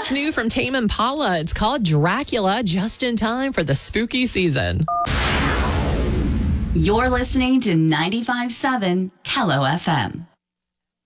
It's new from Tame Impala. It's called Dracula, just in time for the spooky season. You're listening to 95.7 Kello FM.